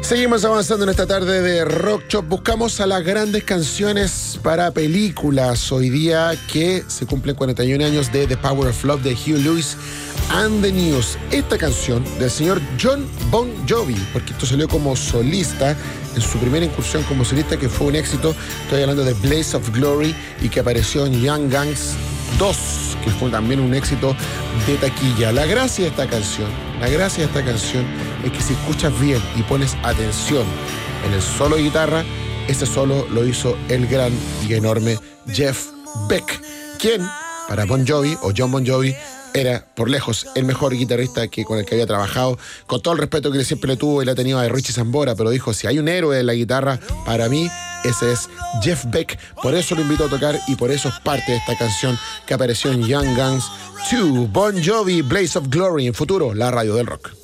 Seguimos avanzando en esta tarde de Rock Shop. Buscamos a las grandes canciones para películas. Hoy día que se cumplen 41 años de The Power of Love de Huey Lewis and the News. Esta canción del señor Jon Bon Jovi, porque esto salió como solista en su primera incursión como solista, que fue un éxito. Estoy hablando de Blaze of Glory y que apareció en Young Guns 2, que fue también un éxito de taquilla. La gracia de esta canción es que si escuchas bien y pones atención en el solo de guitarra, ese solo lo hizo el gran y enorme Jeff Beck, quien para Bon Jovi o Jon Bon Jovi era por lejos el mejor guitarrista con el que había trabajado, con todo el respeto que siempre le tuvo y le ha tenido a Richie Sambora, pero dijo, si hay un héroe de la guitarra, para mí ese es Jeff Beck. Por eso lo invito a tocar y por eso es parte de esta canción que apareció en Young Guns 2. Bon Jovi, Blaze of Glory, en Futuro, la radio del rock.